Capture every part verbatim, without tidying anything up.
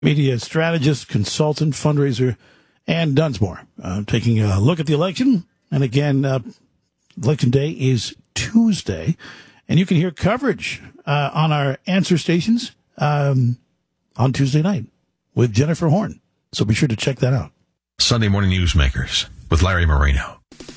media strategist, consultant, fundraiser, and Dunsmore. Uh, taking a look at the election. And again, uh, Election Day is Tuesday. And you can hear coverage uh, on our answer stations um, on Tuesday night with Jennifer Horn. So be sure to check that out. Sunday Morning Newsmakers with Larry Marino.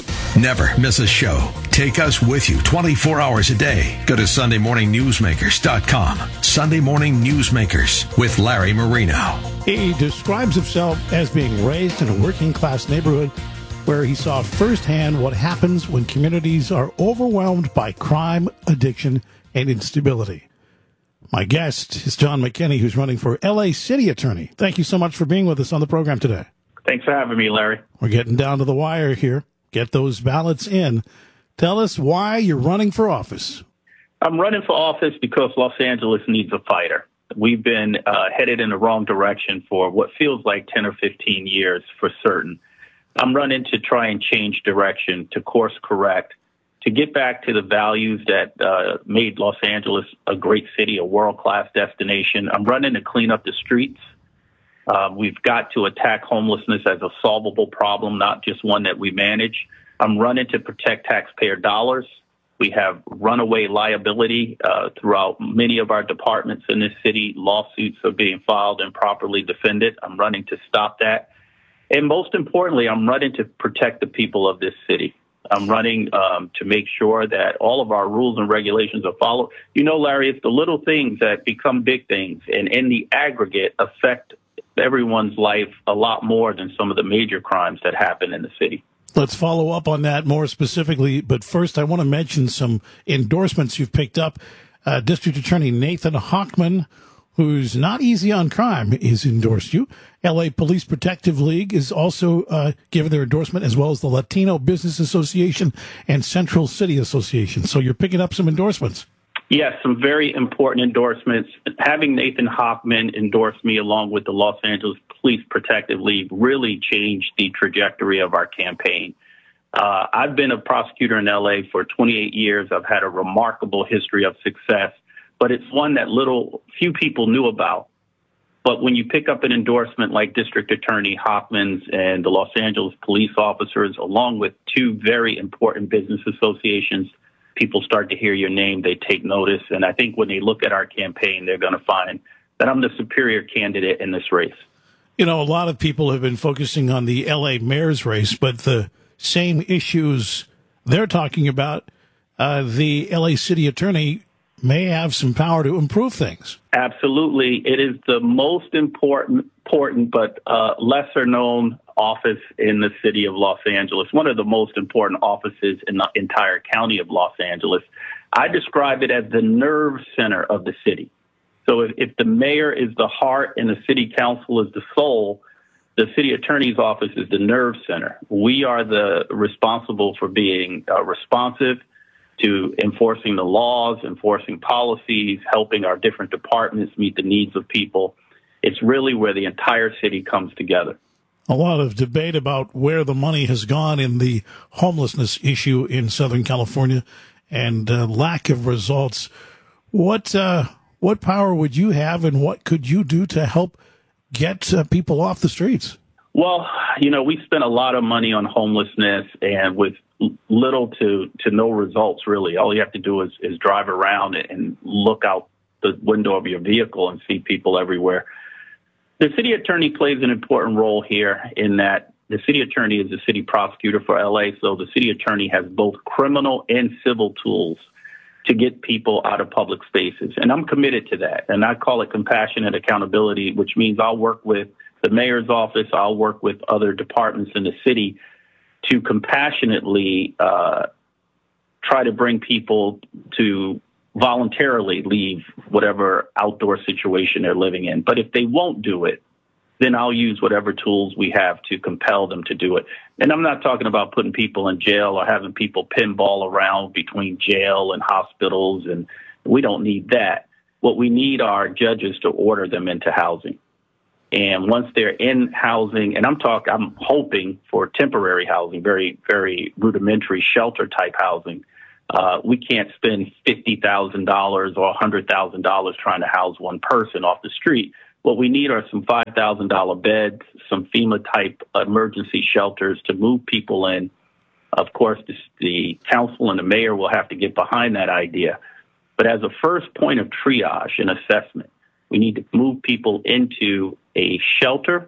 Never miss a show. Take us with you twenty-four hours a day. Go to sunday morning newsmakers dot com. Sunday Morning Newsmakers with Larry Marino. He describes himself as being raised in a working-class neighborhood where he saw firsthand what happens when communities are overwhelmed by crime, addiction, and instability. My guest is John McKinney, who's running for L A City Attorney. Thank you so much for being with us on the program today. Thanks for having me, Larry. We're getting down to the wire here. Get those ballots in. Tell us why you're running for office. I'm running for office because Los Angeles needs a fighter. We've been uh, headed in the wrong direction for what feels like ten or fifteen years for certain. I'm running to try and change direction, to course correct, to get back to the values that uh, made Los Angeles a great city, a world-class destination. I'm running to clean up the streets. Uh, we've got to attack homelessness as a solvable problem, not just one that we manage. I'm running to protect taxpayer dollars. We have runaway liability uh, throughout many of our departments in this city. Lawsuits are being filed and properly defended. I'm running to stop that. And most importantly, I'm running to protect the people of this city. I'm running um, to make sure that all of our rules and regulations are followed. You know, Larry, it's the little things that become big things, and in the aggregate affect everyone's life a lot more than some of the major crimes that happen in the city. Let's follow up on that more specifically. But first, I want to mention some endorsements you've picked up. Uh, District Attorney Nathan Hochman, who's not easy on crime, has endorsed you. L A Police Protective League is also uh, given their endorsement, as well as the Latino Business Association and Central City Association. So you're picking up some endorsements. Yes, some very important endorsements. Having Nathan Hochman endorse me along with the Los Angeles Police Protective League really changed the trajectory of our campaign. Uh, I've been a prosecutor in L A for twenty-eight years. I've had a remarkable history of success, but it's one that little few people knew about. But when you pick up an endorsement like District Attorney Hochman's and the Los Angeles police officers, along with two very important business associations, people start to hear your name, they take notice. And I think when they look at our campaign, they're going to find that I'm the superior candidate in this race. You know, a lot of people have been focusing on the L A mayor's race, but the same issues they're talking about, uh, the L A city attorney may have some power to improve things. Absolutely. It is the most important, important but uh, lesser known office in the city of Los Angeles, one of the most important offices in the entire county of Los Angeles. I describe it as the nerve center of the city. So if, if the mayor is the heart and the city council is the soul, the city attorney's office is the nerve center. We are the responsible for being uh, responsive to enforcing the laws, enforcing policies, helping our different departments meet the needs of people. It's really where the entire city comes together. A lot of debate about where the money has gone in the homelessness issue in Southern California and uh, lack of results. What uh, what power would you have, and what could you do to help get uh, people off the streets? Well, you know, we spent a lot of money on homelessness, and with little to, to no results, really. All you have to do is, is drive around and look out the window of your vehicle and see people everywhere. The city attorney plays an important role here in that the city attorney is the city prosecutor for L A, so the city attorney has both criminal and civil tools to get people out of public spaces. And I'm committed to that. And I call it compassionate accountability, which means I'll work with the mayor's office, I'll work with other departments in the city to compassionately uh, try to bring people to voluntarily leave whatever outdoor situation they're living in. But if they won't do it, then I'll use whatever tools we have to compel them to do it. And I'm not talking about putting people in jail or having people pinball around between jail and hospitals, and we don't need that. What we need are judges to order them into housing. And once they're in housing, and I'm talking, I'm hoping for temporary housing, very, very rudimentary shelter type housing. Uh, we can't spend fifty thousand dollars or one hundred thousand dollars trying to house one person off the street. What we need are some five thousand dollars beds, some FEMA-type emergency shelters to move people in. Of course, the, the council and the mayor will have to get behind that idea. But as a first point of triage and assessment, we need to move people into a shelter,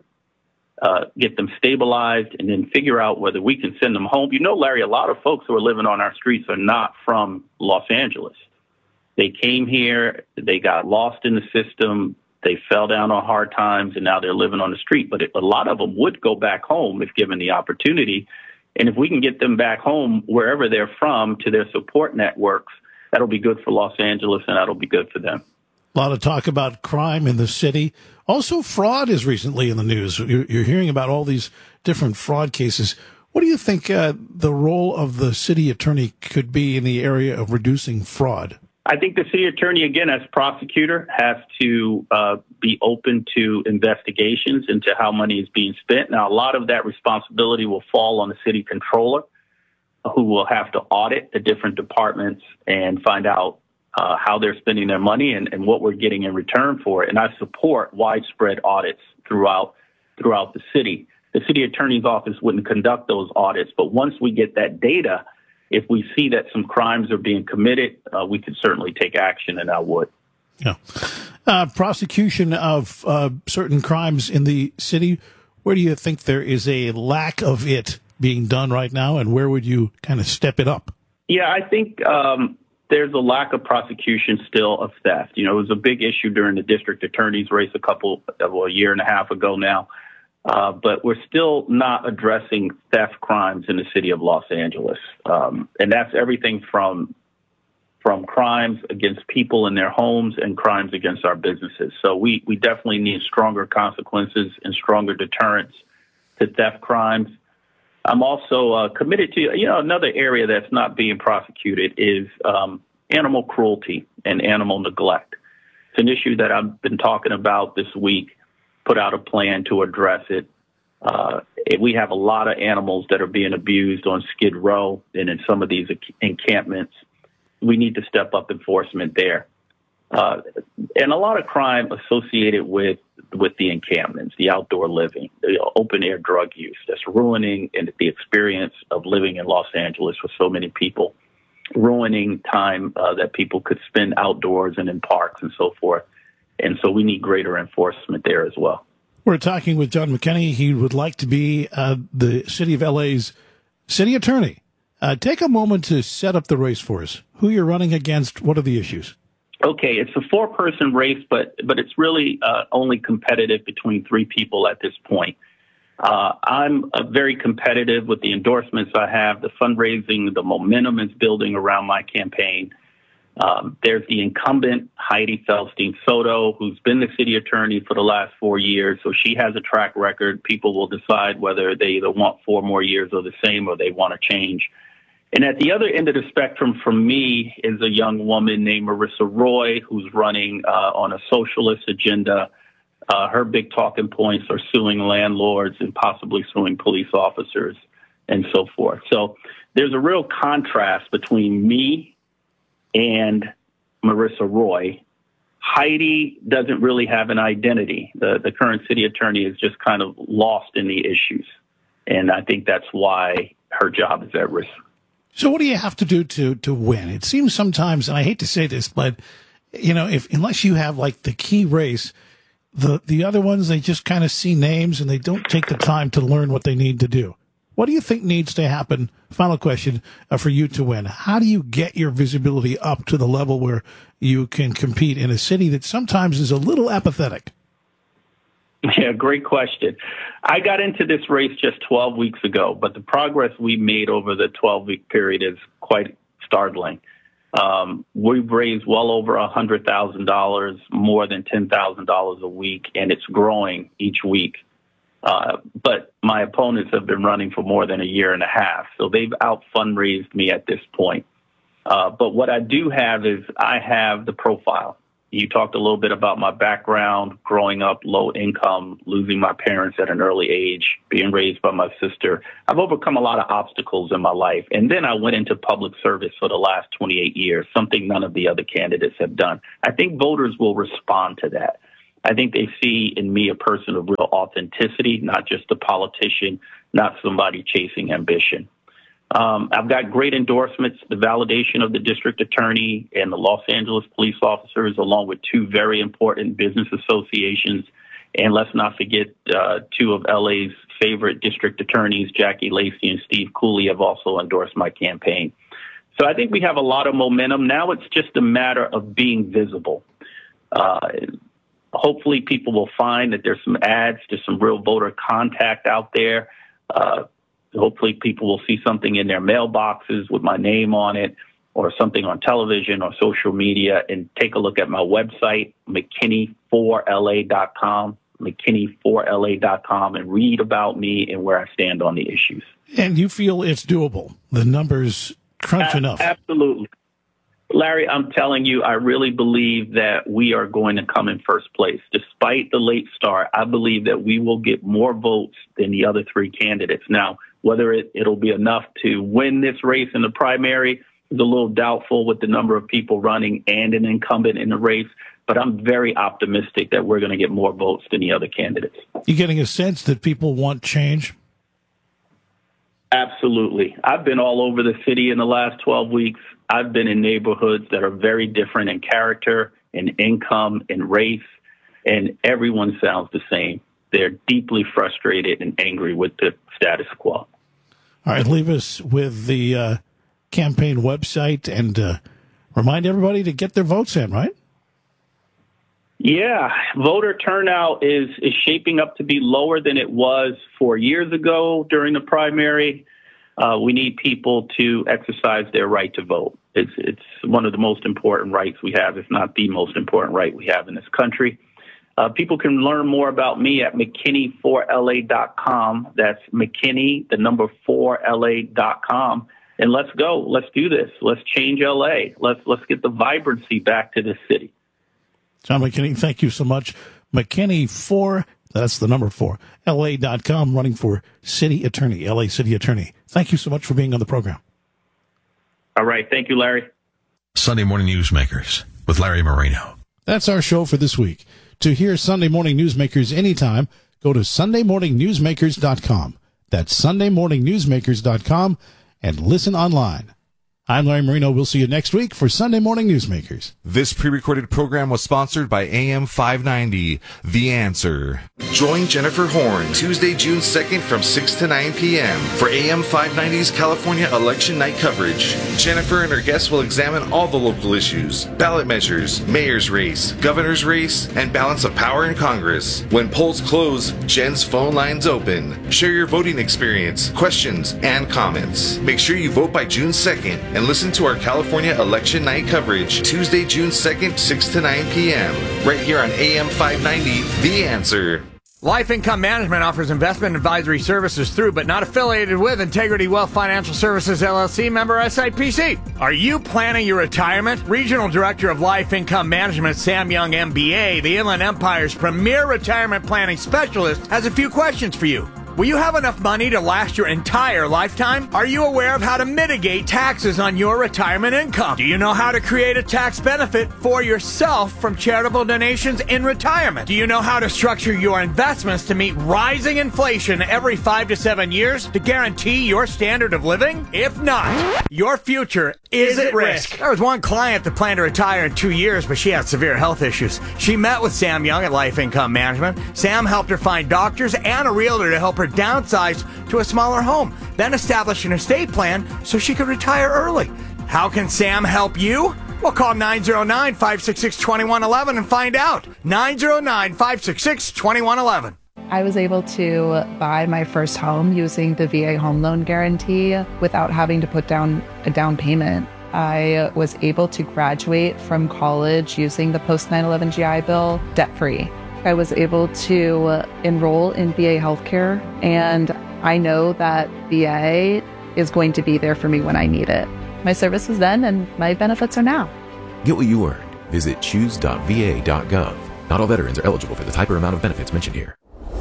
uh, get them stabilized, and then figure out whether we can send them home. You know, Larry, a lot of folks who are living on our streets are not from Los Angeles. They came here, they got lost in the system, they fell down on hard times, and now they're living on the street. But a lot of them would go back home if given the opportunity. And if we can get them back home, wherever they're from, to their support networks, that'll be good for Los Angeles, and that'll be good for them. A lot of talk about crime in the city. Also, fraud is recently in the news. You're hearing about all these different fraud cases. What do you think uh, the role of the city attorney could be in the area of reducing fraud? I think the city attorney, again, as prosecutor, has to uh, be open to investigations into how money is being spent. Now, a lot of that responsibility will fall on the city controller, who will have to audit the different departments and find out uh, how they're spending their money and, and what we're getting in return for it. And I support widespread audits throughout throughout the city. The city attorney's office wouldn't conduct those audits, but once we get that data, if we see that some crimes are being committed, uh, we could certainly take action, and I would. Yeah. Uh, prosecution of uh, certain crimes in the city, where do you think there is a lack of it being done right now, and where would you kind of step it up? Yeah, I think um, there's a lack of prosecution still of theft. You know, it was a big issue during the district attorney's race a couple, well, a year and a half ago now. Uh, but we're still not addressing theft crimes in the city of Los Angeles. Um, and that's everything from from crimes against people in their homes and crimes against our businesses. So we, we definitely need stronger consequences and stronger deterrents to theft crimes. I'm also uh, committed to, you know, another area that's not being prosecuted is um, animal cruelty and animal neglect. It's an issue that I've been talking about this week. Put out a plan to address it. Uh, we have a lot of animals that are being abused on Skid Row and in some of these encampments. We need to step up enforcement there. Uh, and a lot of crime associated with, with the encampments, the outdoor living, the open air drug use that's ruining the experience of living in Los Angeles for so many people, ruining time uh, that people could spend outdoors and in parks and so forth. And so we need greater enforcement there as well. We're talking with John McKinney. He would like to be uh, the city of L A's city attorney. Uh, take a moment to set up the race for us. Who you're running against, what are the issues? Okay, it's a four-person race, but but it's really uh, only competitive between three people at this point. Uh, I'm uh, very competitive with the endorsements I have, the fundraising, the momentum is building around my campaign. Um, there's the incumbent, Heidi Feldstein Soto, who's been the city attorney for the last four years. So she has a track record. People will decide whether they either want four more years or the same or they want to change. And at the other end of the spectrum for me is a young woman named Marissa Roy, who's running uh, on a socialist agenda. Uh, her big talking points are suing landlords and possibly suing police officers and so forth. So there's a real contrast between me and Marissa Roy. Heidi doesn't really have an identity. The, the current city attorney is just kind of lost in the issues. And I think that's why her job is at risk. So what do you have to do to, to win? It seems sometimes, and I hate to say this, but, you know, if unless you have like the key race, the, the other ones, they just kind of see names and they don't take the time to learn what they need to do. What do you think needs to happen? Final question uh, for you to win. How do you get your visibility up to the level where you can compete in a city that sometimes is a little apathetic? Yeah, great question. I got into this race just twelve weeks ago, but the progress we made over the twelve-week period is quite startling. Um, we've raised well over one hundred thousand dollars, more than ten thousand dollars a week, and it's growing each week. Uh, but my opponents have been running for more than a year and a half, so they've out-fundraised me at this point. Uh, but what I do have is I have the profile. You talked a little bit about my background, growing up low income, losing my parents at an early age, being raised by my sister. I've overcome a lot of obstacles in my life. And then I went into public service for the last twenty-eight years, something none of the other candidates have done. I think voters will respond to that. I think they see in me a person of real authenticity, not just a politician, not somebody chasing ambition. Um, I've got great endorsements, the validation of the district attorney and the Los Angeles police officers, along with two very important business associations. And let's not forget uh, two of L A's favorite district attorneys, Jackie Lacey and Steve Cooley, have also endorsed my campaign. So I think we have a lot of momentum. Now it's just a matter of being visible. Uh, hopefully people will find that there's some ads, there's some real voter contact out there. Uh, hopefully people will see something in their mailboxes with my name on it, or something on television or social media, and take a look at my website, McKinney four L A dot com, McKinney four L A dot com, and read about me and where I stand on the issues. And you feel it's doable? The numbers crunch A- enough? Absolutely. Larry, I'm telling you, I really believe that we are going to come in first place. Despite the late start, I believe that we will get more votes than the other three candidates. Now, whether it, it'll be enough to win this race in the primary is a little doubtful with the number of people running and an incumbent in the race, but I'm very optimistic that we're going to get more votes than the other candidates. You getting a sense that people want change? Absolutely. I've been all over the city in the last twelve weeks. I've been in neighborhoods that are very different in character, in income, in race, and everyone sounds the same. They're deeply frustrated and angry with the status quo. All right, leave us with the uh, campaign website and uh, remind everybody to get their votes in, right? Yeah, voter turnout is, is shaping up to be lower than it was four years ago during the primary. Uh, we need people to exercise their right to vote. It's, it's one of the most important rights we have, if not the most important right we have in this country. Uh, people can learn more about me at McKinney four L A dot com. That's McKinney, the number four L A dot com. And let's go. Let's do this. Let's change L A. Let's, let's get the vibrancy back to this city. John McKinney, thank you so much. McKinney four, that's the number four, L A dot com, running for city attorney, L A city attorney. Thank you so much for being on the program. All right. Thank you, Larry. Sunday Morning Newsmakers with Larry Marino. That's our show for this week. To hear Sunday Morning Newsmakers anytime, go to sunday morning newsmakers dot com. That's sunday morning newsmakers dot com, and listen online. I'm Larry Marino. We'll see you next week for Sunday Morning Newsmakers. This pre-recorded program was sponsored by A M five ninety, The Answer. Join Jennifer Horn Tuesday, June second from six to nine p.m. for A M five ninety's California Election Night coverage. Jennifer and her guests will examine all the local issues, ballot measures, mayor's race, governor's race, and balance of power in Congress. When polls close, Jen's phone line's open. Share your voting experience, questions, and comments. Make sure you vote by June second and listen to our California Election Night coverage Tuesday, June second, six to nine p.m. right here on A M five ninety, The Answer. Life Income Management offers investment advisory services through but not affiliated with Integrity Wealth Financial Services, L L C, member S I P C. Are you planning your retirement? Regional Director of Life Income Management, Sam Young, M B A, the Inland Empire's premier retirement planning specialist, has a few questions for you. Will you have enough money to last your entire lifetime? Are you aware of how to mitigate taxes on your retirement income? Do you know how to create a tax benefit for yourself from charitable donations in retirement? Do you know how to structure your investments to meet rising inflation every five to seven years to guarantee your standard of living? If not, your future is at risk. There was one client that planned to retire in two years, but she had severe health issues. She met with Sam Young at Life Income Management. Sam helped her find doctors and a realtor to help her downsize to a smaller home, then establish an estate plan so she could retire early. How can Sam help you? Well, call nine oh nine, five six six, two one one one and find out. nine oh nine, five six six, two one one one. I was able to buy my first home using the V A home loan guarantee without having to put down a down payment. I was able to graduate from college using the post nine eleven G I Bill debt-free. I was able to enroll in V A healthcare, and I know that V A is going to be there for me when I need it. My service was then, and my benefits are now. Get what you earned. Visit choose dot v a dot gov. Not all veterans are eligible for the type or amount of benefits mentioned here.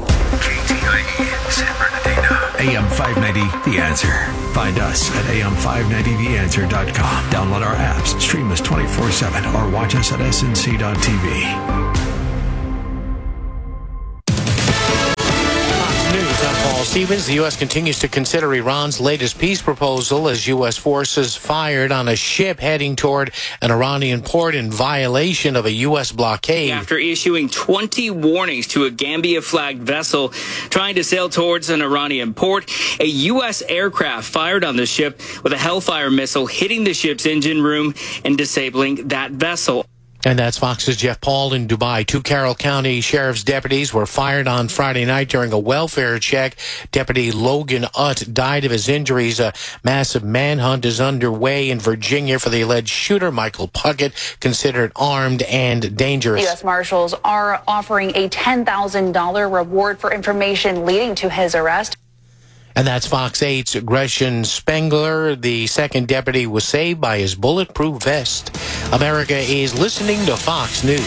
K T I E, San Bernardino. A M five ninety, The Answer. Find us at A M five ninety the answer dot com. Download our apps, stream us twenty-four seven, or watch us at S N C dot T V. Stevens, the U S continues to consider Iran's latest peace proposal as U S forces fired on a ship heading toward an Iranian port in violation of a U S blockade. After issuing twenty warnings to a Gambia-flagged vessel trying to sail towards an Iranian port, a U S aircraft fired on the ship with a Hellfire missile, hitting the ship's engine room and disabling that vessel. And that's Fox's Jeff Paul in Dubai. Two Carroll County Sheriff's deputies were fired on Friday night during a welfare check. Deputy Logan Utt died of his injuries. A massive manhunt is underway in Virginia for the alleged shooter, Michael Puckett, considered armed and dangerous. U S Marshals are offering a ten thousand dollars reward for information leading to his arrest. And that's Fox eight's Gresham Spengler. The second deputy was saved by his bulletproof vest. America is listening to Fox News.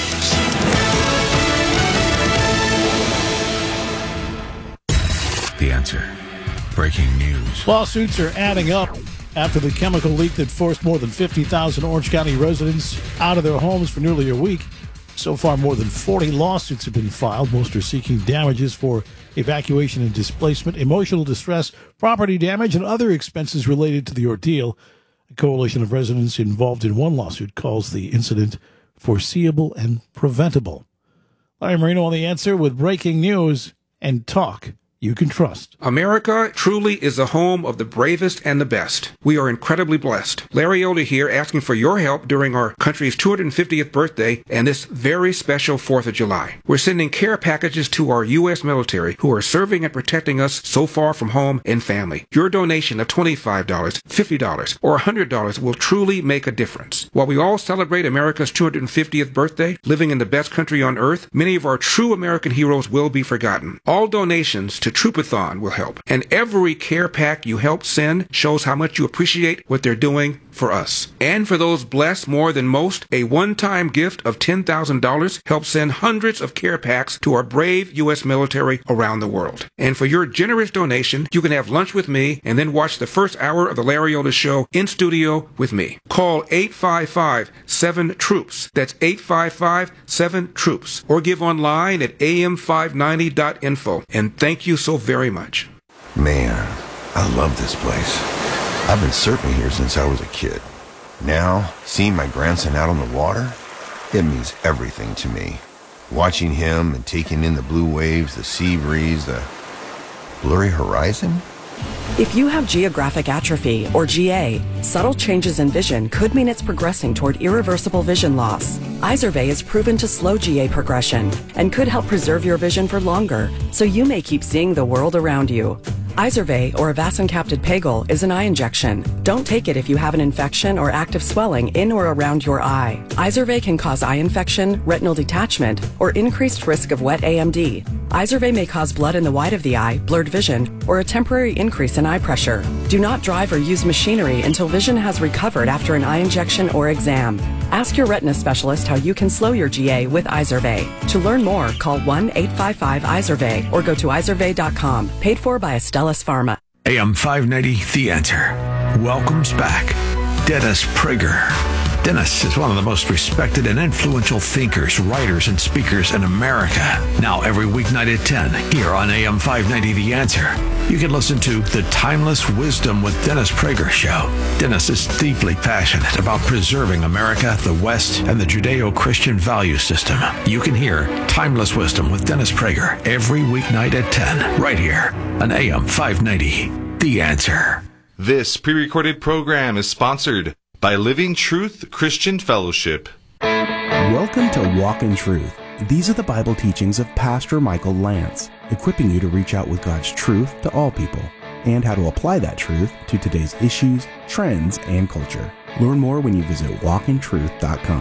The Answer. Breaking news. Lawsuits are adding up after the chemical leak that forced more than fifty thousand Orange County residents out of their homes for nearly a week. So far, more than forty lawsuits have been filed. Most are seeking damages for evacuation and displacement, emotional distress, property damage, and other expenses related to the ordeal. A coalition of residents involved in one lawsuit calls the incident foreseeable and preventable. Larry Marino on The Answer with breaking news and talk you can trust. America truly is the home of the bravest and the best. We are incredibly blessed. Larry Elder here, asking for your help during our country's two hundred fiftieth birthday and this very special fourth of July. We're sending care packages to our U S military who are serving and protecting us so far from home and family. Your donation of twenty-five dollars, fifty dollars, or one hundred dollars will truly make a difference. While we all celebrate America's two hundred fiftieth birthday, living in the best country on earth, many of our true American heroes will be forgotten. All donations to Troopathon will help, and every care pack you help send shows how much you appreciate what they're doing for us. And for those blessed more than most, a one-time gift of ten thousand dollars helps send hundreds of care packs to our brave U S military around the world. And for your generous donation, you can have lunch with me and then watch the first hour of the Larry Elder Show in studio with me. Call eight five five, seven, troops. That's eight five five, seven, troops. Or give online at A M five ninety dot info. And thank you so very much. Man, I love this place. I've been surfing here since I was a kid. Now, seeing my grandson out on the water, it means everything to me. Watching him and taking in the blue waves, the sea breeze, the blurry horizon. If you have geographic atrophy, or G A, subtle changes in vision could mean it's progressing toward irreversible vision loss. Izervay is proven to slow G A progression and could help preserve your vision for longer, so you may keep seeing the world around you. Izervay, or avacincaptad pegol, is an eye injection. Don't take it if you have an infection or active swelling in or around your eye. Izervay can cause eye infection, retinal detachment, or increased risk of wet A M D. Izervay may cause blood in the white of the eye, blurred vision, or a temporary increase in eye pressure. Do not drive or use machinery until vision has recovered after an eye injection or exam. Ask your retina specialist how you can slow your G A with Izervay. To learn more, call one eight five five, Izervay or go to izervay dot com. Paid for by Astellas Pharma. A M five ninety, The Answer, welcomes back Dennis Prager. Dennis is one of the most respected and influential thinkers, writers, and speakers in America. Now every weeknight at ten, here on A M five ninety The Answer, you can listen to The Timeless Wisdom with Dennis Prager show. Dennis is deeply passionate about preserving America, the West, and the Judeo-Christian value system. You can hear Timeless Wisdom with Dennis Prager every weeknight at ten, right here on A M five ninety The Answer. This pre-recorded program is sponsored by Living Truth Christian Fellowship. Welcome to Walk in Truth. These are the Bible teachings of Pastor Michael Lance, equipping you to reach out with God's truth to all people and how to apply that truth to today's issues, trends, and culture. Learn more when you visit walk in truth dot com.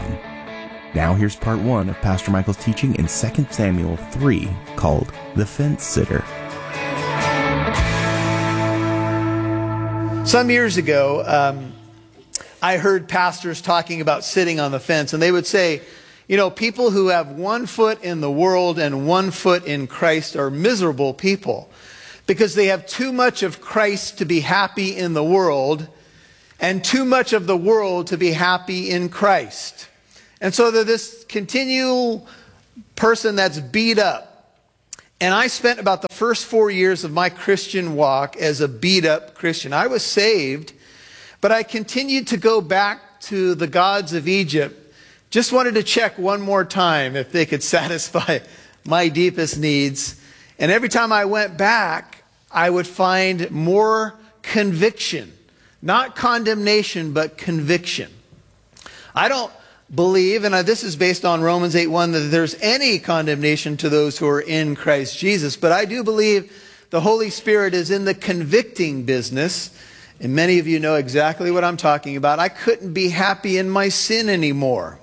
Now here's part one of Pastor Michael's teaching in Second Samuel three, called The Fence Sitter. Some years ago, um, I heard pastors talking about sitting on the fence, and they would say, you know, people who have one foot in the world and one foot in Christ are miserable people because they have too much of Christ to be happy in the world and too much of the world to be happy in Christ. And so they're this continual person that's beat up. And I spent about the first four years of my Christian walk as a beat-up Christian. I was saved, but I continued to go back to the gods of Egypt. Just wanted to check one more time if they could satisfy my deepest needs. And every time I went back, I would find more conviction. Not condemnation, but conviction. I don't believe, and this is based on Romans eight one, that there's any condemnation to those who are in Christ Jesus. But I do believe the Holy Spirit is in the convicting business. And many of you know exactly what I'm talking about. I couldn't be happy in my sin anymore.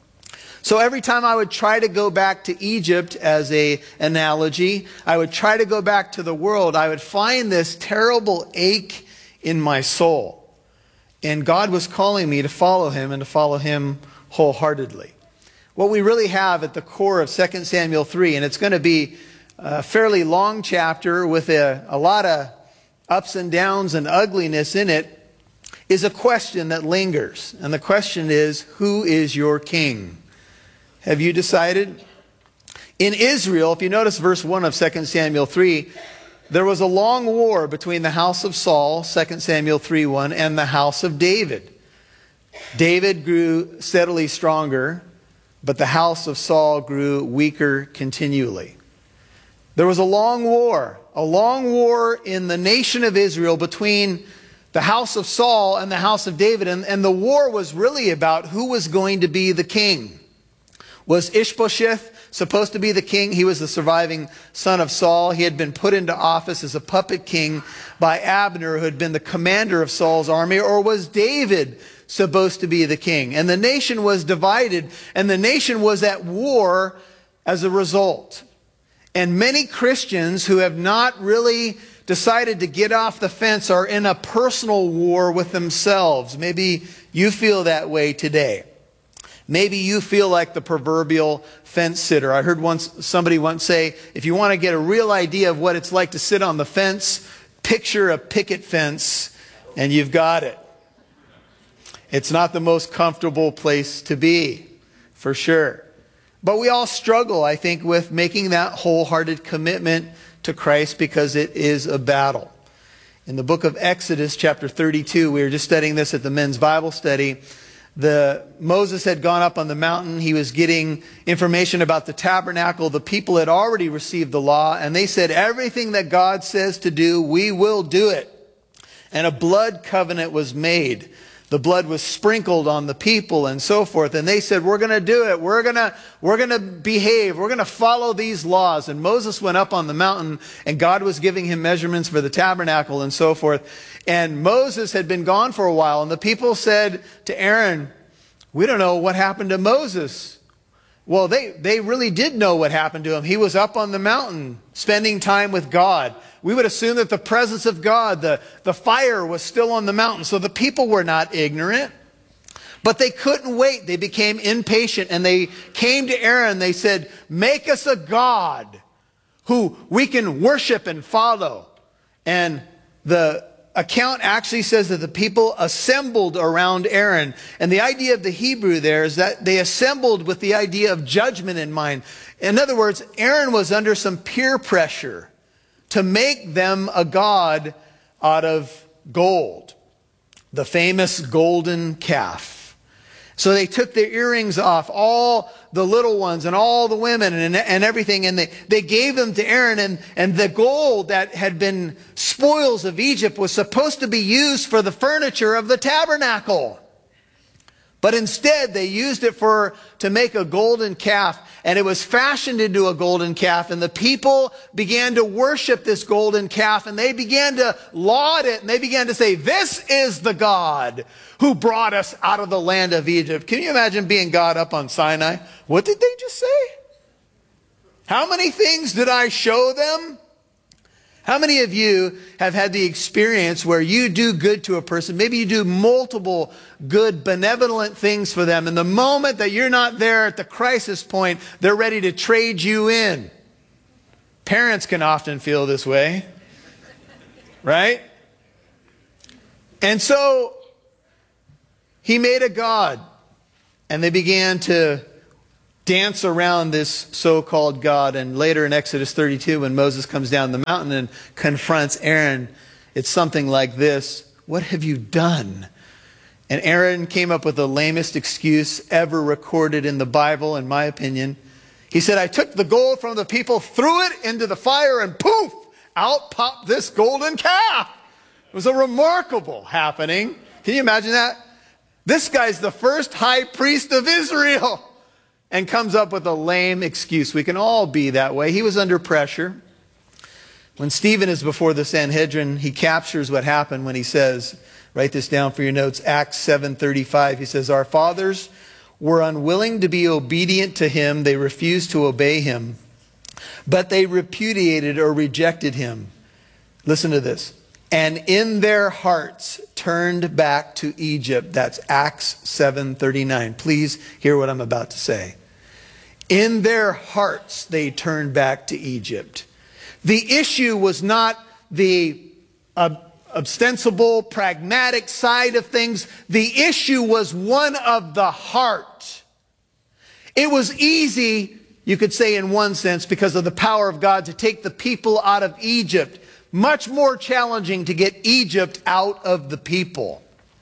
So every time I would try to go back to Egypt as an analogy, I would try to go back to the world, I would find this terrible ache in my soul. And God was calling me to follow him and to follow him wholeheartedly. What we really have at the core of Second Samuel three, and it's going to be a fairly long chapter with a, a lot of ups and downs and ugliness in it, is a question that lingers. And the question is, who is your king? Have you decided? In Israel, if you notice verse one of Second Samuel three, there was a long war between the house of Saul, Second Samuel three one, and the house of David. David grew steadily stronger, but the house of Saul grew weaker continually. There was a long war, a long war in the nation of Israel between the house of Saul and the house of David. And, and the war was really about who was going to be the king. Was Ishbosheth supposed to be the king? He was the surviving son of Saul. He had been put into office as a puppet king by Abner, who had been the commander of Saul's army. Or was David supposed to be the king? And the nation was divided, and the nation was at war as a result. And many Christians who have not really decided to get off the fence are in a personal war with themselves. Maybe you feel that way today. Maybe you feel like the proverbial fence sitter. I heard once somebody once say, if you want to get a real idea of what it's like to sit on the fence, picture a picket fence and you've got it. It's not the most comfortable place to be, for sure. But we all struggle, I think, with making that wholehearted commitment to Christ because it is a battle. In the book of Exodus, chapter thirty-two, we were just studying this at the men's Bible study. The Moses had gone up on the mountain. He was getting information about the tabernacle. The people had already received the law, and they said, everything that God says to do, we will do it. And a blood covenant was made. The blood was sprinkled on the people and so forth. And they said, we're going to do it. We're going to, we're going to behave. We're going to follow these laws. And Moses went up on the mountain, and God was giving him measurements for the tabernacle and so forth. And Moses had been gone for a while. And the people said to Aaron, we don't know what happened to Moses. Well, they, they really did know what happened to him. He was up on the mountain spending time with God. We would assume that the presence of God, the, the fire was still on the mountain. So the people were not ignorant. But they couldn't wait. They became impatient. And they came to Aaron. They said, make us a God who we can worship and follow. And the account actually says that the people assembled around Aaron. And the idea of the Hebrew there is that they assembled with the idea of judgment in mind. In other words, Aaron was under some peer pressure to make them a god out of gold. The famous golden calf. So they took their earrings off, all the little ones and all the women and, and everything, and they, they gave them to Aaron. And, and the gold that had been spoils of Egypt was supposed to be used for the furniture of the tabernacle. But instead, they used it for to make a golden calf, and it was fashioned into a golden calf, and the people began to worship this golden calf, and they began to laud it, and they began to say, this is the God who brought us out of the land of Egypt. Can you imagine being God up on Sinai? What did they just say? How many things did I show them? How many of you have had the experience where you do good to a person? Maybe you do multiple good, benevolent things for them. And the moment that you're not there at the crisis point, they're ready to trade you in. Parents can often feel this way, right? And so he made a god, and they began to dance around this so-called God. And later in Exodus thirty-two, when Moses comes down the mountain and confronts Aaron, it's something like this: "What have you done?" And Aaron came up with the lamest excuse ever recorded in the Bible, in my opinion. He said, "I took the gold from the people, threw it into the fire, and poof, out popped this golden calf." It was a remarkable happening. Can you imagine that? This guy's the first high priest of Israel and comes up with a lame excuse. We can all be that way. He was under pressure. When Stephen is before the Sanhedrin, he captures what happened when he says, write this down for your notes, Acts seven thirty-five. He says, "Our fathers were unwilling to be obedient to him. They refused to obey him, but they repudiated or rejected him." Listen to this. "And in their hearts turned back to Egypt." That's Acts seven thirty-nine. Please hear what I'm about to say. In their hearts they turned back to Egypt. The issue was not the uh, ostensible, pragmatic side of things. The issue was one of the heart. It was easy, you could say in one sense, because of the power of God, to take the people out of Egypt. Much more challenging to get Egypt out of the people.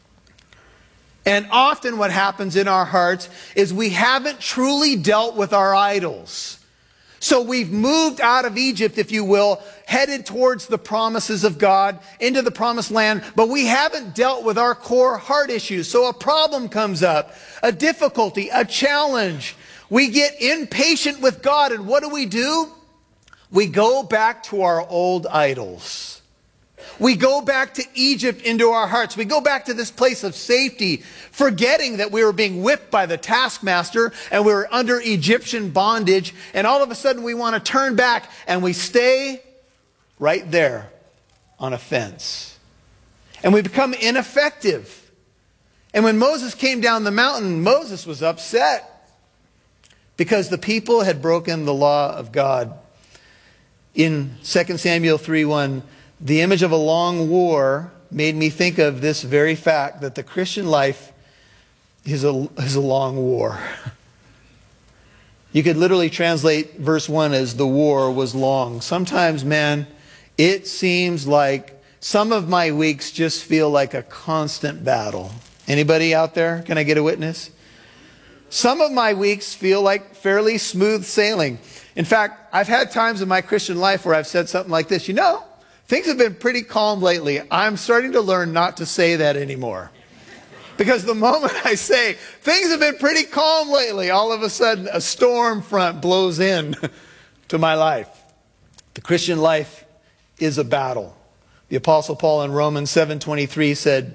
And often what happens in our hearts is we haven't truly dealt with our idols. So we've moved out of Egypt, if you will, headed towards the promises of God, into the promised land, but we haven't dealt with our core heart issues. So a problem comes up, a difficulty, a challenge. We get impatient with God, and what do we do? We go back to our old idols. We go back to Egypt into our hearts. We go back to this place of safety, forgetting that we were being whipped by the taskmaster and we were under Egyptian bondage. And all of a sudden we want to turn back, and we stay right there on a fence. And we become ineffective. And when Moses came down the mountain, Moses was upset because the people had broken the law of God. In Second Samuel three one, the image of a long war made me think of this very fact, that the Christian life is a, is a long war. You could literally translate verse one as the war was long. Sometimes, man, it seems like some of my weeks just feel like a constant battle. Anybody out there? Can I get a witness? Some of my weeks feel like fairly smooth sailing. In fact, I've had times in my Christian life where I've said something like this: you know, things have been pretty calm lately. I'm starting to learn not to say that anymore. Because the moment I say, things have been pretty calm lately, all of a sudden a storm front blows in to my life. The Christian life is a battle. The Apostle Paul in Romans seven twenty-three said,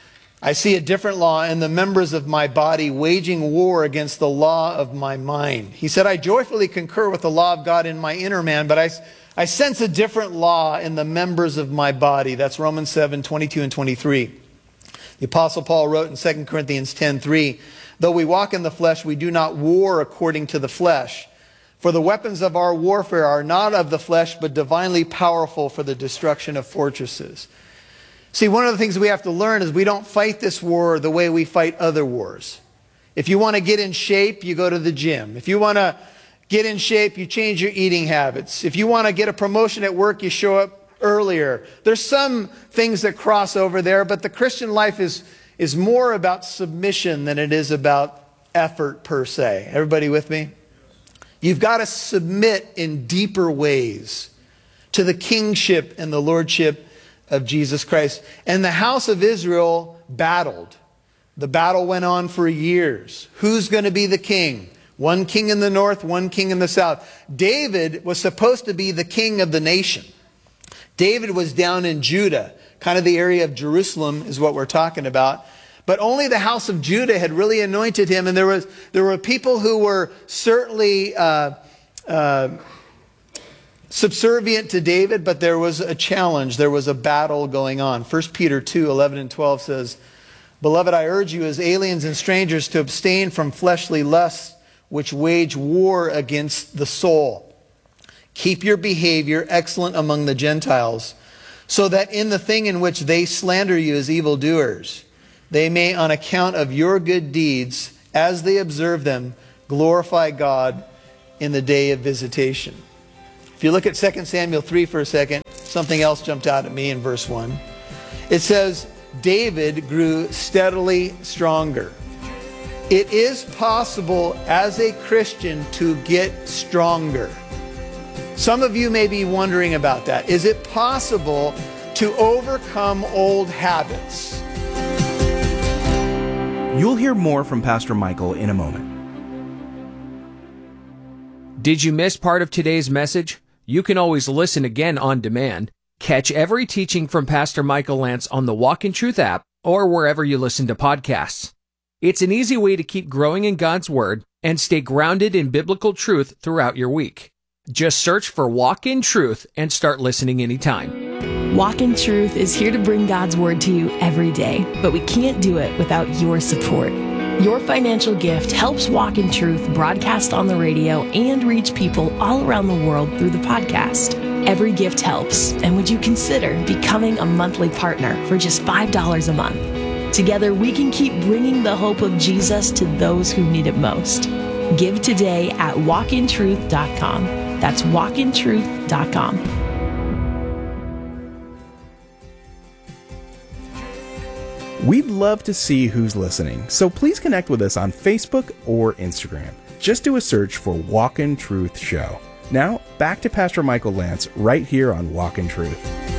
"I see a different law in the members of my body, waging war against the law of my mind." He said, "I joyfully concur with the law of God in my inner man, but I, I sense a different law in the members of my body." That's Romans seven twenty-two and twenty-three. The Apostle Paul wrote in Second Corinthians ten three, "Though we walk in the flesh, we do not war according to the flesh. For the weapons of our warfare are not of the flesh, but divinely powerful for the destruction of fortresses." See, one of the things we have to learn is we don't fight this war the way we fight other wars. If you want to get in shape, you go to the gym. If you want to get in shape, you change your eating habits. If you want to get a promotion at work, you show up earlier. There's some things that cross over there, but the Christian life is, is more about submission than it is about effort per se. Everybody with me? You've got to submit in deeper ways to the kingship and the lordship of Jesus Christ. And the house of Israel battled. The battle went on for years. Who's going to be the king? One king in the north, one king in the south. David was supposed to be the king of the nation. David was down in Judah, kind of the area of Jerusalem is what we're talking about. But only the house of Judah had really anointed him. And there was there were people who were certainly uh, uh, subservient to David, but there was a challenge. There was a battle going on. First Peter two eleven and twelve says, "Beloved, I urge you as aliens and strangers to abstain from fleshly lusts which wage war against the soul. Keep your behavior excellent among the Gentiles, so that in the thing in which they slander you as evildoers, they may, on account of your good deeds, as they observe them, glorify God in the day of visitation. If you look at Second Samuel three for a second, something else jumped out at me in verse one. It says, David grew steadily stronger. It is possible as a Christian to get stronger. Some of you may be wondering about that. Is it possible to overcome old habits? You'll hear more from Pastor Michael in a moment. Did you miss part of today's message? You can always listen again on demand. Catch every teaching from Pastor Michael Lance on the Walk in Truth app or wherever you listen to podcasts. It's an easy way to keep growing in God's Word and stay grounded in biblical truth throughout your week. Just search for Walk in Truth and start listening anytime. Walk in Truth is here to bring God's Word to you every day, but we can't do it without your support. Your financial gift helps Walk in Truth broadcast on the radio and reach people all around the world through the podcast. Every gift helps, and would you consider becoming a monthly partner for just five dollars a month? Together, we can keep bringing the hope of Jesus to those who need it most. Give today at walk in truth dot com. That's walk in truth dot com. We'd love to see who's listening, so please connect with us on Facebook or Instagram. Just do a search for Walk in Truth Show. Now, back to Pastor Michael Lance right here on Walk in Truth.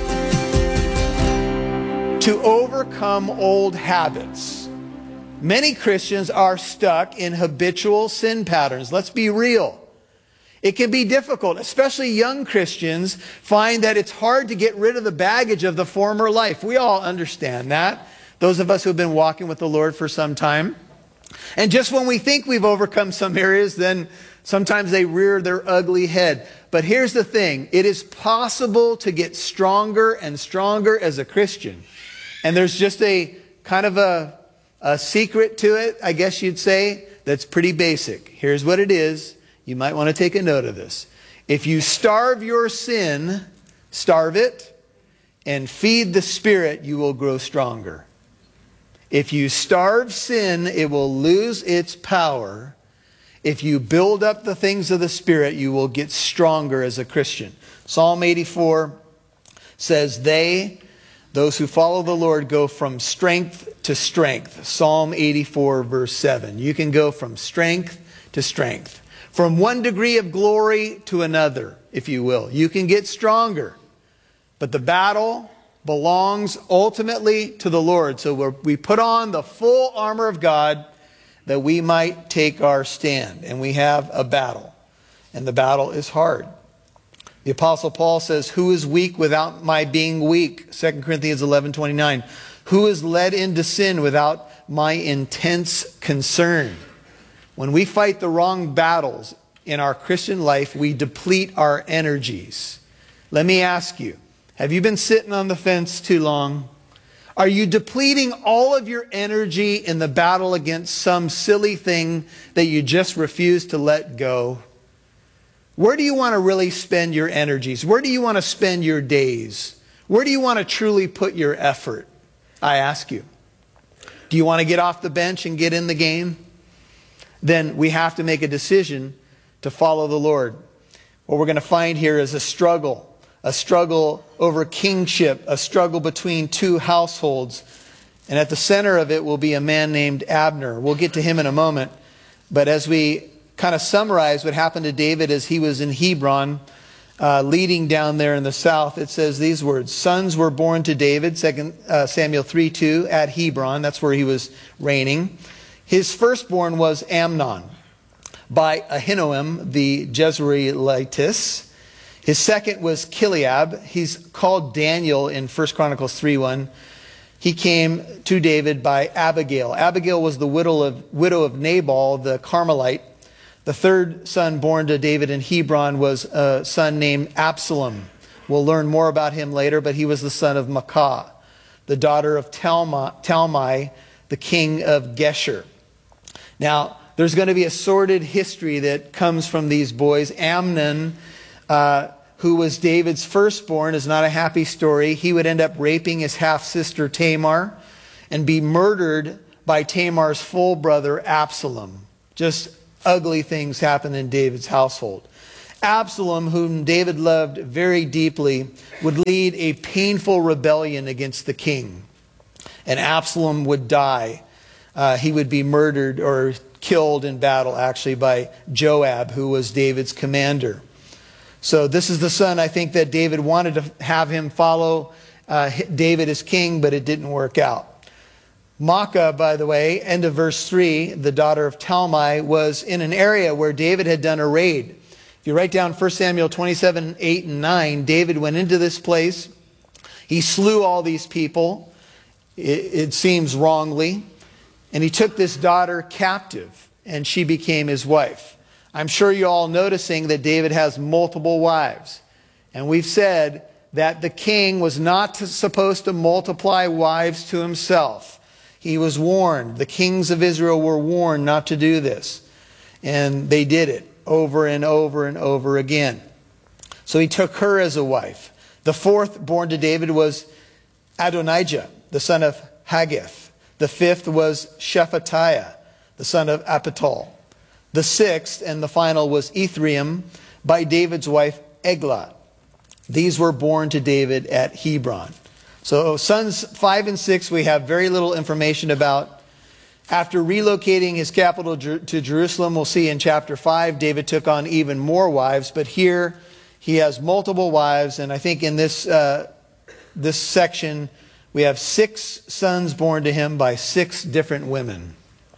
To overcome old habits. Many Christians are stuck in habitual sin patterns. Let's be real. It can be difficult, especially young Christians find that it's hard to get rid of the baggage of the former life. We all understand that. Those of us who have been walking with the Lord for some time. And just when we think we've overcome some areas, then sometimes they rear their ugly head. But here's the thing. It is possible to get stronger and stronger as a Christian. And there's just a kind of a, a secret to it, I guess you'd say, that's pretty basic. Here's what it is. You might want to take a note of this. If you starve your sin, starve it, and feed the Spirit, you will grow stronger. If you starve sin, it will lose its power. If you build up the things of the Spirit, you will get stronger as a Christian. Psalm eighty-four says, they, those who follow the Lord, go from strength to strength. Psalm eighty-four, verse seven. You can go from strength to strength. From one degree of glory to another, if you will. You can get stronger. But the battle belongs ultimately to the Lord. So we're, we put on the full armor of God that we might take our stand. And we have a battle. And the battle is hard. The Apostle Paul says, who is weak without my being weak? Second Corinthians eleven twenty-nine. Who is led into sin without my intense concern? When we fight the wrong battles in our Christian life, we deplete our energies. Let me ask you, have you been sitting on the fence too long? Are you depleting all of your energy in the battle against some silly thing that you just refuse to let go? Where do you want to really spend your energies? Where do you want to spend your days? Where do you want to truly put your effort? I ask you. Do you want to get off the bench and get in the game? Then we have to make a decision to follow the Lord. What we're going to find here is a struggle. A struggle over kingship, a struggle between two households. And at the center of it will be a man named Abner. We'll get to him in a moment. But as we kind of summarize what happened to David as he was in Hebron, uh, leading down there in the south, it says these words. Sons were born to David, Second Samuel three two, at Hebron. That's where he was reigning. His firstborn was Amnon by Ahinoam the Jezreelitess. His second was Chileab. He's called Daniel in First Chronicles three one. He came to David by Abigail. Abigail was the widow of, widow of Nabal, the Carmelite. The third son born to David in Hebron was a son named Absalom. We'll learn more about him later, but he was the son of Maacah, the daughter of Talmai, Talmai the king of Geshur. Now, there's going to be a sordid history that comes from these boys. Amnon, Uh, who was David's firstborn, is not a happy story. He would end up raping his half-sister Tamar and be murdered by Tamar's full brother Absalom. Just ugly things happened in David's household. Absalom, whom David loved very deeply, would lead a painful rebellion against the king. And Absalom would die. Uh, he would be murdered or killed in battle, actually, by Joab, who was David's commander. So this is the son, I think, that David wanted to have him follow uh, David as king, but it didn't work out. Maacah, by the way, end of verse three, the daughter of Talmai, was in an area where David had done a raid. If you write down First Samuel twenty-seven, eight, and nine, David went into this place. He slew all these people, it, it seems wrongly, and he took this daughter captive, and she became his wife. I'm sure you're all noticing that David has multiple wives. And we've said that the king was not to, supposed to multiply wives to himself. He was warned. The kings of Israel were warned not to do this. And they did it over and over and over again. So he took her as a wife. The fourth born to David was Adonijah, the son of Haggith. The fifth was Shephatiah, the son of Apital. The sixth and the final was Ithream by David's wife Eglah. These were born to David at Hebron. So sons five and six we have very little information about. After relocating his capital to Jerusalem, we'll see in chapter five, David took on even more wives. But here he has multiple wives. And I think in this, uh, this section, we have six sons born to him by six different women.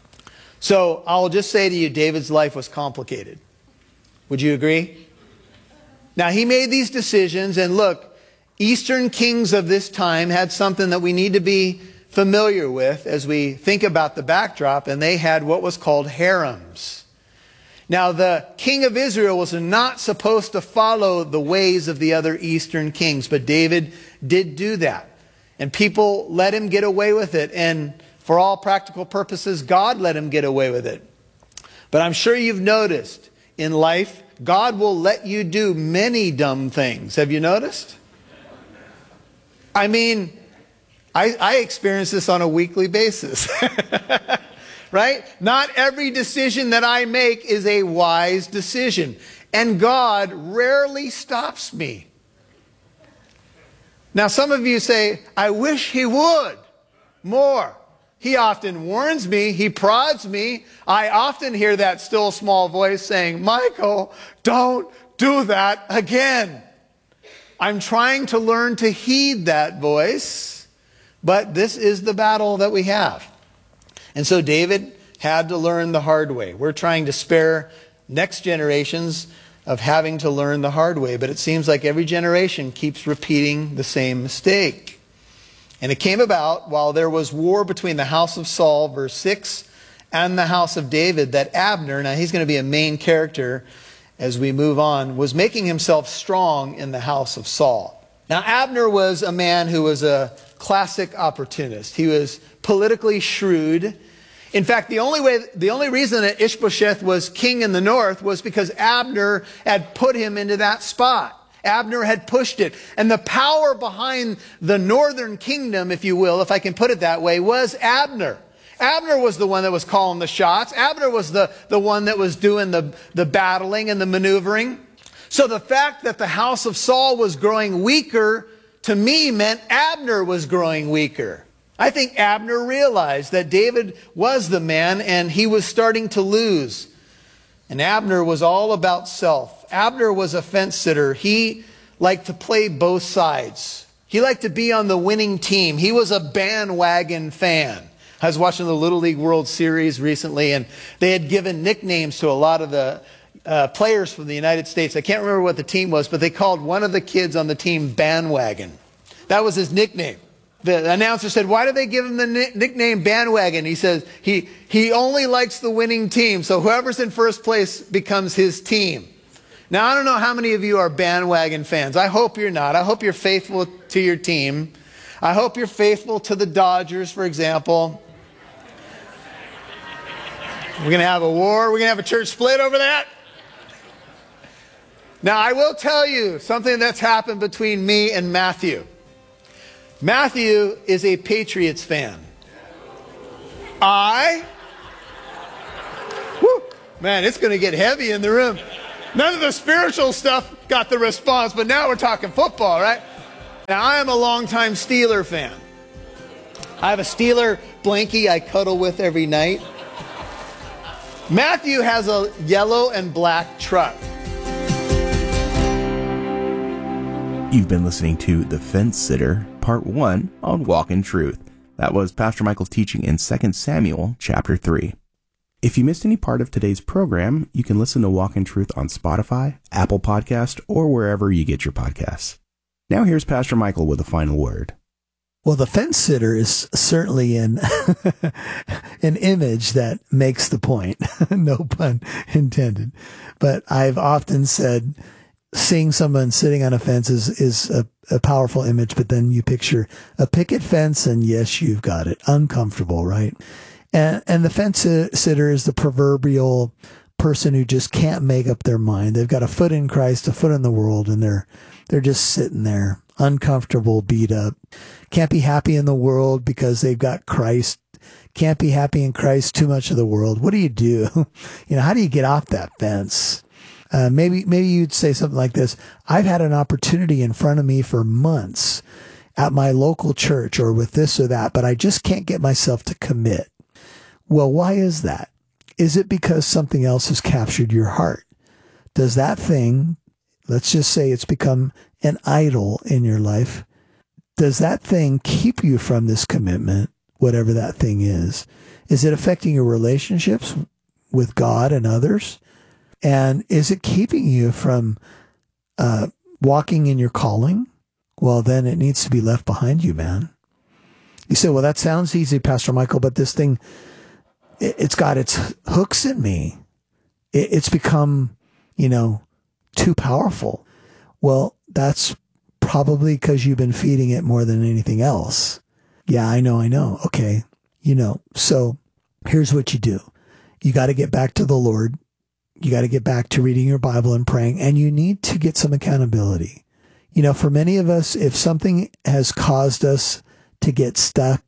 So I'll just say to you, David's life was complicated. Would you agree? Now, he made these decisions, and look, Eastern kings of this time had something that we need to be familiar with as we think about the backdrop, and they had what was called harems. Now, the king of Israel was not supposed to follow the ways of the other Eastern kings, but David did do that. And people let him get away with it, and for all practical purposes, God let him get away with it. But I'm sure you've noticed in life, God will let you do many dumb things. Have you noticed? I mean, I, I experience this on a weekly basis. Right? Not every decision that I make is a wise decision. And God rarely stops me. Now, some of you say, I wish he would more. He often warns me. He prods me. I often hear that still small voice saying, Michael, don't do that again. I'm trying to learn to heed that voice, but this is the battle that we have. And so David had to learn the hard way. We're trying to spare next generations of having to learn the hard way, but it seems like every generation keeps repeating the same mistake. And it came about while there was war between the house of Saul, verse six, and the house of David, that Abner, now he's going to be a main character as we move on, was making himself strong in the house of Saul. Now, Abner was a man who was a classic opportunist. He was politically shrewd. In fact, the only way, the only reason that Ishbosheth was king in the north was because Abner had put him into that spot. Abner had pushed it. And the power behind the northern kingdom, if you will, if I can put it that way, was Abner. Abner was the one that was calling the shots. Abner was the, the one that was doing the, the battling and the maneuvering. So the fact that the house of Saul was growing weaker, to me, meant Abner was growing weaker. I think Abner realized that David was the man and he was starting to lose. And Abner was all about self. Abner was a fence sitter. He liked to play both sides. He liked to be on the winning team. He was a bandwagon fan. I was watching the Little League World Series recently, and they had given nicknames to a lot of the uh, players from the United States. I can't remember what the team was, but they called one of the kids on the team Bandwagon. That was his nickname. The announcer said, why do they give him the nickname Bandwagon? He says, he, he only likes the winning team, so whoever's in first place becomes his team. Now, I don't know how many of you are bandwagon fans. I hope you're not. I hope you're faithful to your team. I hope you're faithful to the Dodgers, for example. We're going to have a war. We're going to have a church split over that. Now, I will tell you something that's happened between me and Matthew. Matthew is a Patriots fan. I, whoo, Man, it's going to get heavy in the room. None of the spiritual stuff got the response, but now we're talking football, right? Now, I am a longtime Steeler fan. I have a Steeler blankie I cuddle with every night. Matthew has a yellow and black truck. You've been listening to The Fence Sitter, Part one on Walk in Truth. That was Pastor Michael's teaching in Second Samuel, Chapter three. If you missed any part of today's program, you can listen to Walk in Truth on Spotify, Apple Podcast, or wherever you get your podcasts. Now here's Pastor Michael with a final word. Well, the fence sitter is certainly an, an image that makes the point. No pun intended. But I've often said seeing someone sitting on a fence is, is a, a powerful image, but then you picture a picket fence and yes, you've got it. Uncomfortable, right? And, and the fence sitter is the proverbial person who just can't make up their mind. They've got a foot in Christ, a foot in the world, and they're, they're just sitting there, uncomfortable, beat up. Can't be happy in the world because they've got Christ. Can't be happy in Christ, too much of the world. What do you do? You know, how do you get off that fence? Uh, maybe, maybe you'd say something like this. I've had an opportunity in front of me for months at my local church or with this or that, but I just can't get myself to commit. Well, why is that? Is it because something else has captured your heart? Does that thing, let's just say it's become an idol in your life, does that thing keep you from this commitment, whatever that thing is? Is it affecting your relationships with God and others? And is it keeping you from uh, walking in your calling? Well, then it needs to be left behind you, man. You say, well, that sounds easy, Pastor Michael, but this thing, it, it's got its hooks in me. It, it's become, you know, too powerful. Well, that's probably because you've been feeding it more than anything else. Yeah, I know, I know. Okay. You know, so here's what you do. You got to get back to the Lord. You got to get back to reading your Bible and praying, and you need to get some accountability. You know, for many of us, if something has caused us to get stuck,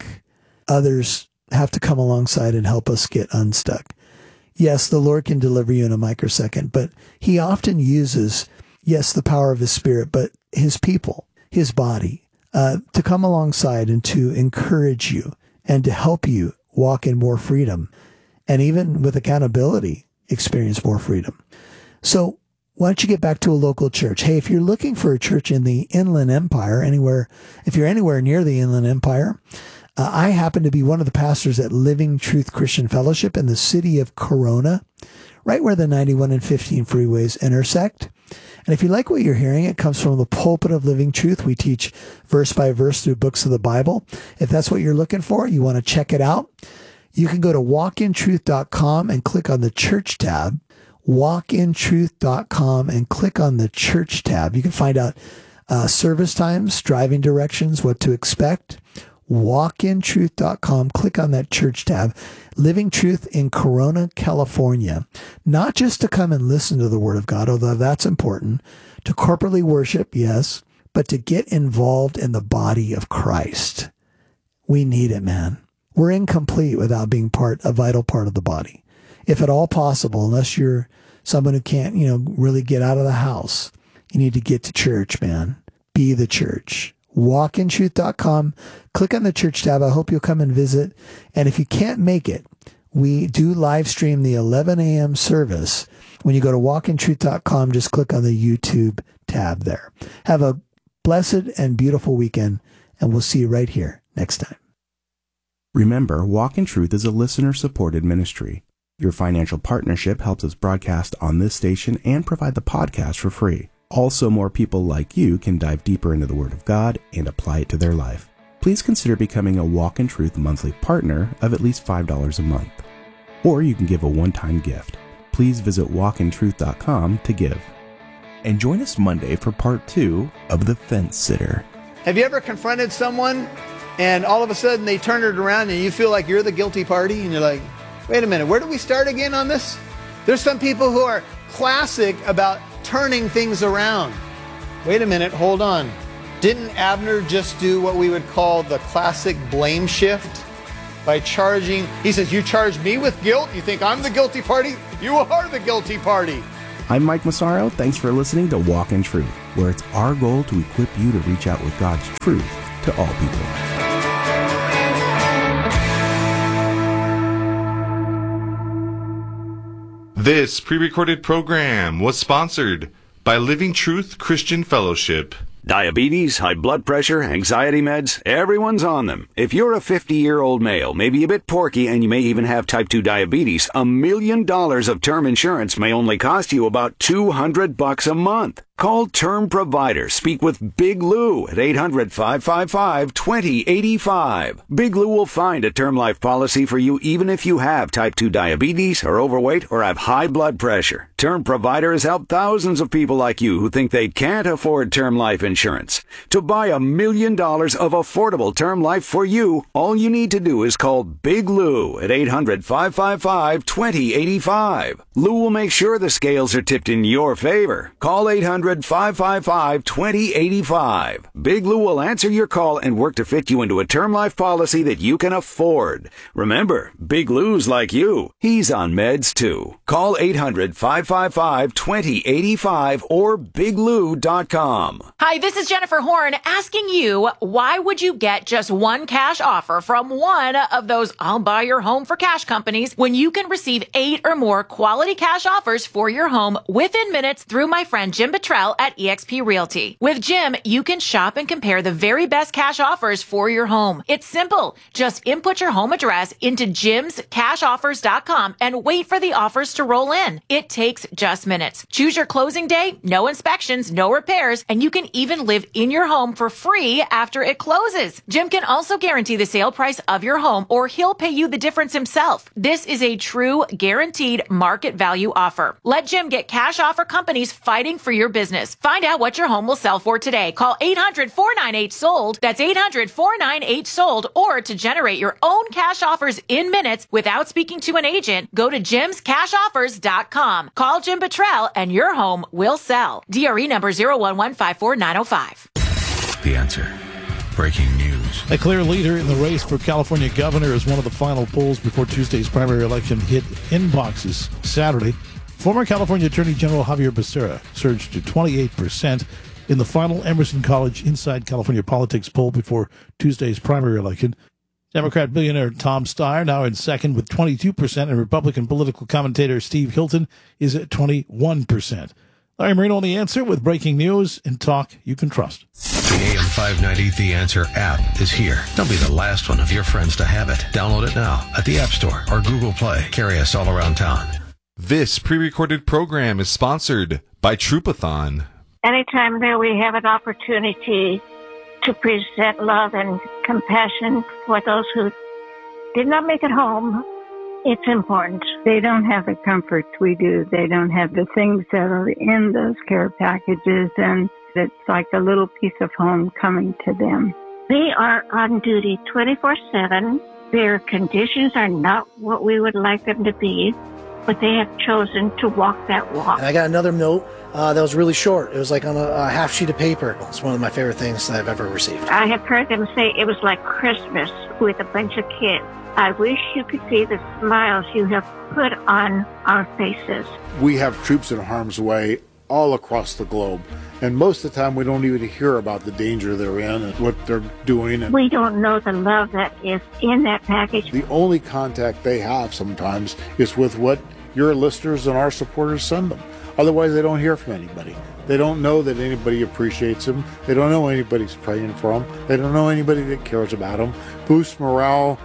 others have to come alongside and help us get unstuck. Yes, the Lord can deliver you in a microsecond, but he often uses, yes, the power of his Spirit, but his people, his body, uh, to come alongside and to encourage you and to help you walk in more freedom, and even with accountability, experience more freedom. So why don't you get back to a local church? Hey, if you're looking for a church in the Inland Empire, anywhere, if you're anywhere near the Inland Empire, uh, I happen to be one of the pastors at Living Truth Christian Fellowship in the city of Corona, right where the ninety-one and fifteen freeways intersect. And if you like what you're hearing, it comes from the pulpit of Living Truth. We teach verse by verse through books of the Bible. If that's what you're looking for, you want to check it out, you can go to walk in truth dot com and click on the church tab. walk in truth dot com and click on the church tab. You can find out uh, service times, driving directions, what to expect. walk in truth dot com, click on that church tab. Living Truth in Corona, California. Not just to come and listen to the Word of God, although that's important. To corporately worship, yes, but to get involved in the body of Christ. We need it, man. We're incomplete without being part, a vital part of the body. If at all possible, unless you're someone who can't, you know, really get out of the house, you need to get to church, man. Be the church. walk in truth dot com. Click on the church tab. I hope you'll come and visit. And if you can't make it, we do live stream the eleven a.m. service. When you go to walk in truth dot com, just click on the YouTube tab there. Have a blessed and beautiful weekend, and we'll see you right here next time. Remember, Walk in Truth is a listener-supported ministry. Your financial partnership helps us broadcast on this station and provide the podcast for free. Also, more people like you can dive deeper into the Word of God and apply it to their life. Please consider becoming a Walk in Truth monthly partner of at least five dollars a month. Or you can give a one-time gift. Please visit walk in truth dot com to give. And join us Monday for part two of The Fence Sitter. Have you ever confronted someone and all of a sudden they turn it around and you feel like you're the guilty party and you're like, wait a minute, where do we start again on this? There's some people who are classic about turning things around. Wait a minute, hold on. Didn't Abner just do what we would call the classic blame shift by charging? He says, you charge me with guilt? You think I'm the guilty party? You are the guilty party. I'm Mike Massaro. Thanks for listening to Walk in Truth, where it's our goal to equip you to reach out with God's truth to all people. This pre-recorded program was sponsored by Living Truth Christian Fellowship. Diabetes, high blood pressure, anxiety meds, everyone's on them. If you're a fifty-year-old male, maybe a bit porky, and you may even have type two diabetes, a million dollars of term insurance may only cost you about two hundred bucks a month. Call Term Provider. Speak with Big Lou at eight hundred, five five five, two zero eight five. Big Lou will find a term life policy for you even if you have type two diabetes, are overweight, or have high blood pressure. Term Provider has helped thousands of people like you who think they can't afford term life insurance. To buy a million dollars of affordable term life for you, all you need to do is call Big Lou at eight hundred, five five five, two zero eight five. Lou will make sure the scales are tipped in your favor. Call eight hundred, five five five, two zero eight five. Big Lou will answer your call and work to fit you into a term life policy that you can afford. Remember, Big Lou's like you. He's on meds too. Call eight hundred, five five five, two zero eight five or big lou dot com. Hi, this is Jennifer Horn asking you, why would you get just one cash offer from one of those I'll buy your home for cash companies when you can receive eight or more quality cash offers for your home within minutes through my friend Jim Buttrell at eXp Realty. With Jim, you can shop and compare the very best cash offers for your home. It's simple. Just input your home address into jims cash offers dot com and wait for the offers to roll in. It takes just minutes. Choose your closing day, no inspections, no repairs, and you can even live in your home for free after it closes. Jim can also guarantee the sale price of your home, or he'll pay you the difference himself. This is a true guaranteed market value offer. Let Jim get cash offer companies fighting for your business. Find out what your home will sell for today. Call eight hundred, four nine eight, sold. That's eight hundred, four nine eight, sold. Or to generate your own cash offers in minutes without speaking to an agent, go to jims cash offers dot com. Call Jim Buttrell and your home will sell. D R E number zero one one five four nine zero five. The Answer. Breaking news. A clear leader in the race for California governor as one of the final polls before Tuesday's primary election hit inboxes Saturday. Former California Attorney General Xavier Becerra surged to twenty-eight percent in the final Emerson College Inside California Politics poll before Tuesday's primary election. Democrat billionaire Tom Steyer now in second with twenty-two percent, and Republican political commentator Steve Hilton is at twenty-one percent. Larry Marino on The Answer with breaking news and talk you can trust. The A M five ninety The Answer app is here. Don't be the last one of your friends to have it. Download it now at the App Store or Google Play. Carry us all around town. This pre-recorded program is sponsored by Troupathon. Anytime that we have an opportunity to present love and compassion for those who did not make it home, it's important. They don't have the comforts we do. They don't have the things that are in those care packages, and it's like a little piece of home coming to them. They are on duty twenty-four seven. Their conditions are not what we would like them to be, but they have chosen to walk that walk. And I got another note uh, that was really short. It was like on a, a half sheet of paper. It's one of my favorite things that I've ever received. I have heard them say it was like Christmas with a bunch of kids. I wish you could see the smiles you have put on our faces. We have troops in harm's way all across the globe, and most of the time we don't even hear about the danger they're in and what they're doing. And we don't know the love that is in that package. The only contact they have sometimes is with what your listeners and our supporters send them. Otherwise, they don't hear from anybody. They don't know that anybody appreciates them. They don't know anybody's praying for them. They don't know anybody that cares about them. Boosts morale,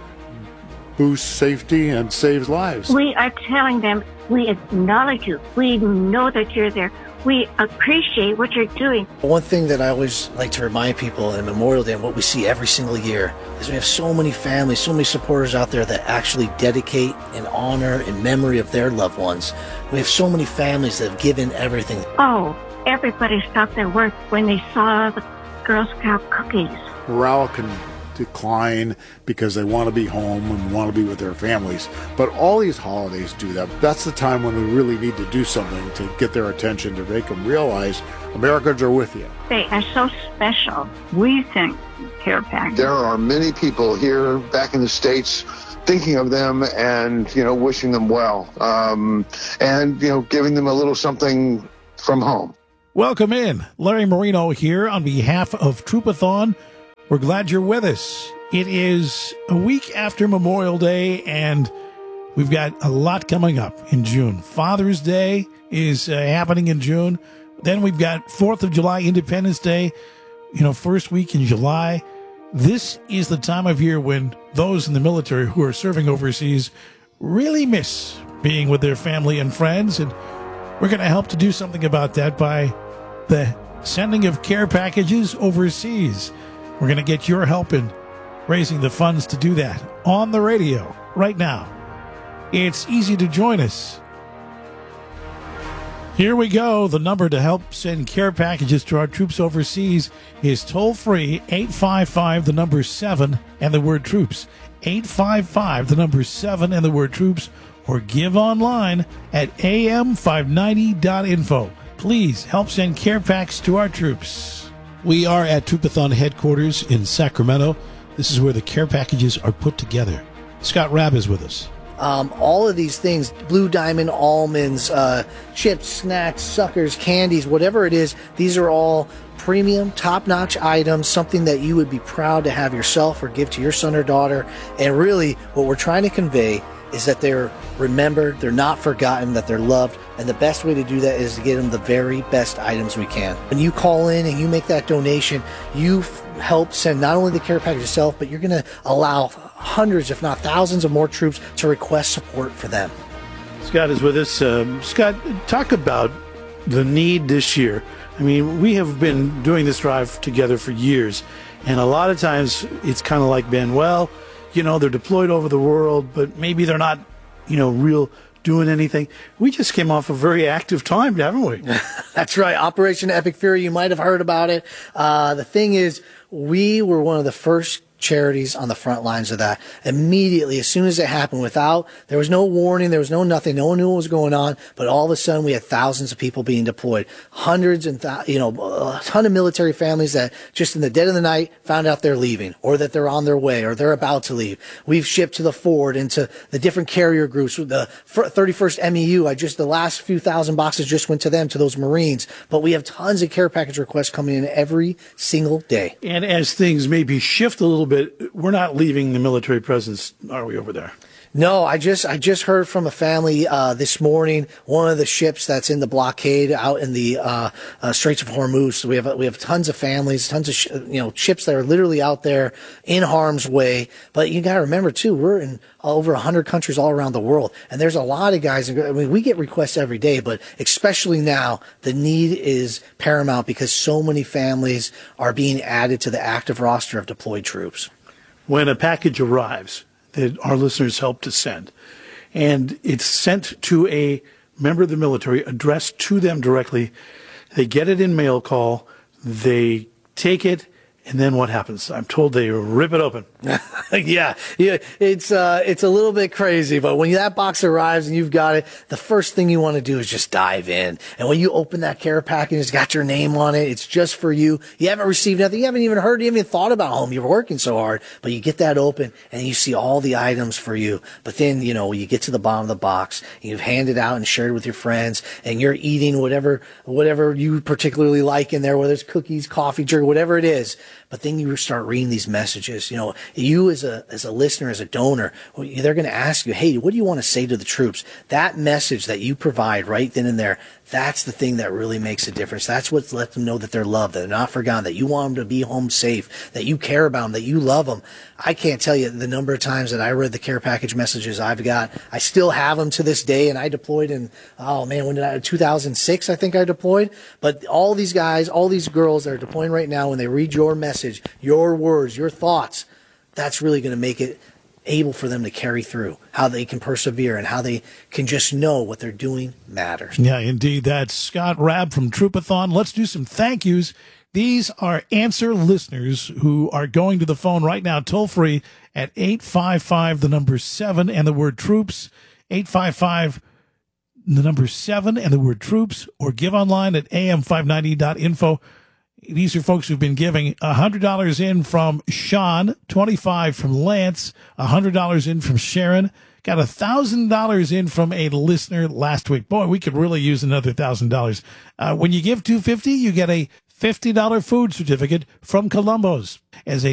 boosts safety, and saves lives. We are telling them we acknowledge you. We know that you're there. We appreciate what you're doing. One thing that I always like to remind people in Memorial Day and what we see every single year is we have so many families, so many supporters out there that actually dedicate and honor in memory of their loved ones. We have so many families that have given everything. Oh, everybody stopped their work when they saw the Girl Scout cookies. Morale can decline because they want to be home and want to be with their families. But all these holidays do that. That's the time when we really need to do something to get their attention, to make them realize Americans are with you. They are so special. We think care package. There are many people here back in the States thinking of them and, you know, wishing them well, um, and, you know, giving them a little something from home. Welcome in. Larry Marino here on behalf of Troopathon. We're glad you're with us. It is a week after Memorial Day, and we've got a lot coming up in June. Father's Day is uh, happening in June. Then we've got fourth of July, Independence Day, you know, first week in July. This is the time of year when those in the military who are serving overseas really miss being with their family and friends, and we're going to help to do something about that by the sending of care packages overseas. We're going to get your help in raising the funds to do that on the radio right now. It's easy to join us. Here we go. The number to help send care packages to our troops overseas is toll-free, eight five five, the number seven, and the word troops. eight five five, the number seven, and the word troops, or give online at a m five ninety dot info. Please help send care packs to our troops. We are at Troopathon headquarters in Sacramento. This is where the care packages are put together. Scott Rabb is with us. Um, all of these things, Blue Diamond almonds, uh, chips, snacks, suckers, candies, whatever it is, these are all premium, top-notch items, something that you would be proud to have yourself or give to your son or daughter. And really, what we're trying to convey is that they're remembered, they're not forgotten, that they're loved, and the best way to do that is to get them the very best items we can. When you call in and you make that donation, you help send not only the care package itself, but you're going to allow hundreds, if not thousands of more troops to request support for them. Scott is with us. Um, Scott, talk about the need this year. I mean, we have been doing this drive together for years, and a lot of times it's kind of like been, well, you know, they're deployed over the world, but maybe they're not, you know, real doing anything. We just came off a very active time, haven't we? That's right. Operation Epic Fury. You might have heard about it. Uh, the thing is, we were one of the first charities on the front lines of that. Immediately, as soon as it happened, without, there was no warning, there was no nothing, no one knew what was going on, but all of a sudden we had thousands of people being deployed, hundreds and, th- you know, a ton of military families that just in the dead of the night found out they're leaving, or that they're on their way, or they're about to leave. We've shipped to the forward into the different carrier groups. The thirty-first M E U, I just, the last few thousand boxes just went to them, to those Marines, but we have tons of care package requests coming in every single day. And as things maybe shift a little bit, we're not leaving the military presence, are we, over there? No, I just I just heard from a family uh, this morning. One of the ships that's in the blockade out in the uh, uh, Straits of Hormuz. So we have we have tons of families, tons of sh- you know ships that are literally out there in harm's way. But you got to remember too, we're in over a hundred countries all around the world, and there's a lot of guys. I mean, we get requests every day, but especially now, the need is paramount because so many families are being added to the active roster of deployed troops. When a package arrives that our listeners help to send, and it's sent to a member of the military, addressed to them directly, they get it in mail call, they take it, and then what happens? I'm told they rip it open. yeah, yeah, it's uh, it's a little bit crazy, but when that box arrives and you've got it, the first thing you want to do is just dive in. And when you open that care package, it's got your name on it. It's just for you. You haven't received nothing. You haven't even heard, you haven't even thought about home. You're working so hard, but you get that open and you see all the items for you. But then, you know, you get to the bottom of the box, and you've handed out and shared with your friends, and you're eating whatever whatever you particularly like in there, whether it's cookies, coffee, jerky, whatever it is. But then you start reading these messages. You know, you as a as a listener, as a donor, they're going to ask you, hey, what do you want to say to the troops? That message that you provide right then and there, that's the thing that really makes a difference. That's what lets them know that they're loved, that they're not forgotten, that you want them to be home safe, that you care about them, that you love them. I can't tell you the number of times that I read the care package messages I've got. I still have them to this day, and I deployed in, oh man, when did I, two thousand six, I think I deployed. But all these guys, all these girls that are deploying right now, when they read your message, your words, your thoughts, that's really going to make it able for them to carry through, how they can persevere and how they can just know what they're doing matters. Yeah, indeed. That's Scott Rabb from Troopathon. Let's do some thank yous. These are Answer listeners who are going to the phone right now, toll free at eight five five, the number seven, and the word troops, eight five five, the number seven, and the word troops, or give online at a m five ninety dot info. These are folks who've been giving one hundred dollars in from Sean, twenty-five dollars from Lance, one hundred dollars in from Sharon, got one thousand dollars in from a listener last week. Boy, we could really use another one thousand dollars. Uh, when you give two hundred fifty dollars, you get a fifty dollars food certificate from Columbo's. As a